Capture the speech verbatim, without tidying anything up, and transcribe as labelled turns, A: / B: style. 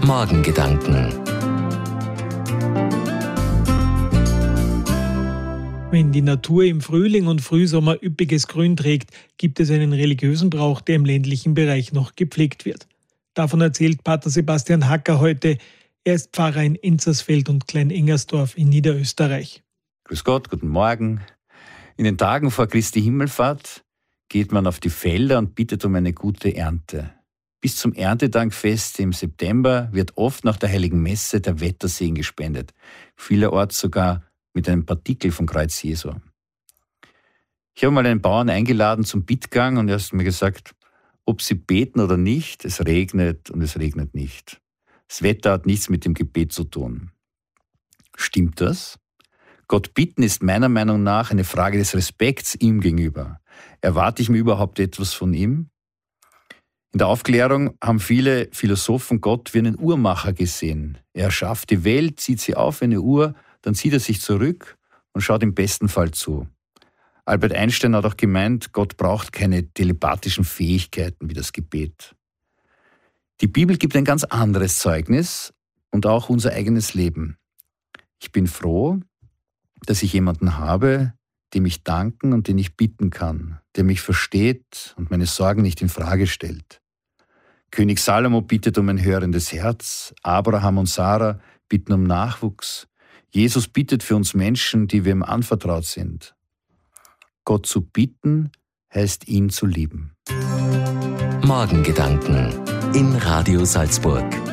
A: Morgengedanken.
B: Wenn die Natur im Frühling und Frühsommer üppiges Grün trägt, gibt es einen religiösen Brauch, der im ländlichen Bereich noch gepflegt wird. Davon erzählt Pater Sebastian Hacker heute. Er ist Pfarrer in Enzersfeld und Klein-Engersdorf in Niederösterreich.
C: Grüß Gott, guten Morgen. In den Tagen vor Christi Himmelfahrt geht man auf die Felder und bittet um eine gute Ernte. Bis zum Erntedankfest im September wird oft nach der Heiligen Messe der Wettersegen gespendet. Vielerorts sogar mit einem Partikel vom Kreuz Jesu. Ich habe mal einen Bauern eingeladen zum Bittgang und er hat mir gesagt, ob sie beten oder nicht, es regnet und es regnet nicht. Das Wetter hat nichts mit dem Gebet zu tun. Stimmt das? Gott bitten ist meiner Meinung nach eine Frage des Respekts ihm gegenüber. Erwarte ich mir überhaupt etwas von ihm? In der Aufklärung haben viele Philosophen Gott wie einen Uhrmacher gesehen. Er schafft die Welt, zieht sie auf wie eine Uhr, dann zieht er sich zurück und schaut im besten Fall zu. Albert Einstein hat auch gemeint, Gott braucht keine telepathischen Fähigkeiten wie das Gebet. Die Bibel gibt ein ganz anderes Zeugnis und auch unser eigenes Leben. Ich bin froh, dass ich jemanden habe, dem ich danken und den ich bitten kann, der mich versteht und meine Sorgen nicht in Frage stellt. König Salomo bittet um ein hörendes Herz, Abraham und Sarah bitten um Nachwuchs, Jesus bittet für uns Menschen, die wir ihm anvertraut sind. Gott zu bitten, heißt ihn zu lieben.
A: Morgengedanken in Radio Salzburg.